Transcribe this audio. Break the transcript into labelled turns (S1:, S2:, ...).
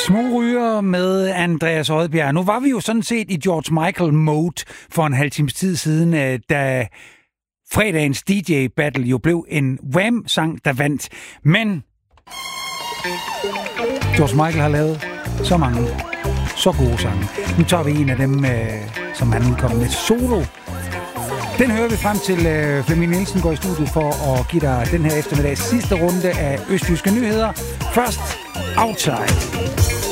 S1: Små ryger med Andreas Odbjerg. Nu var vi jo sådan set i George Michael-mode for en halv times tid siden, da fredagens DJ-battle jo blev en Wham-sang, der vandt. Men George Michael har lavet så mange, så gode sange. Nu tager vi en af dem, som han udkom med solo. Den hører vi frem til Flemming Nielsen går i studiet for at give dig den her eftermiddags sidste runde af Østjyske Nyheder. Først Outside.